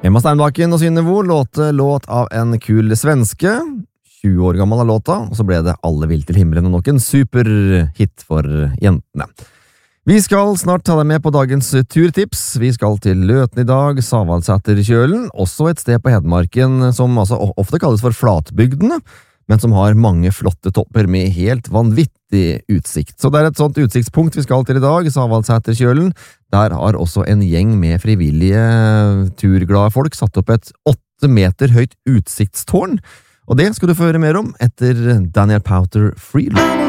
Emma Steinbacken og Synnevo låt av en kul svenske. 20 år gammel av låta, og så ble det Alle vil til himmelen og nok en superhit for jentene. Vi skal snart ta deg med på dagens turtips. Vi skal til Løten i dag, Savaldseterkjølen, også et sted på Hedmarken som altså ofte kalles for Flatbygdene, men som har mange flotte topper med helt vanvittig utsikt. Så det er et sånt utsiktspunkt vi skal til i dag, Savaldseterkjølen. Der har også en gjeng med frivillige turglade folk satt opp et 8 meter høyt utsiktstårn, og det skal du få høre mer om etter Daniel Powter Freeland.